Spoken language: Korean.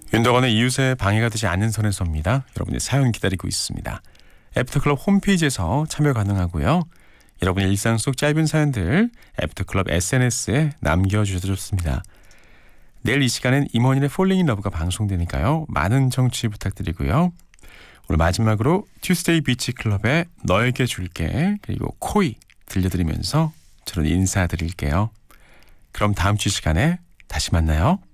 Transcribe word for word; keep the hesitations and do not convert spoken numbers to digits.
윤덕원의 이웃에 방해가 되지 않는 선에서입니다. 여러분의 사연 기다리고 있습니다. 애프터클럽 홈페이지에서 참여 가능하고요. 여러분의 일상 속 짧은 사연들 애프터클럽 에스엔에스에 남겨주셔도 좋습니다. 내일 이 시간엔 임원인의 Falling in Love가 방송되니까요. 많은 청취 부탁드리고요. 오늘 마지막으로 튜스데이 비치 클럽의 너에게 줄게 그리고 코이 들려드리면서 저는 인사드릴게요. 그럼 다음 주 시간에 다시 만나요.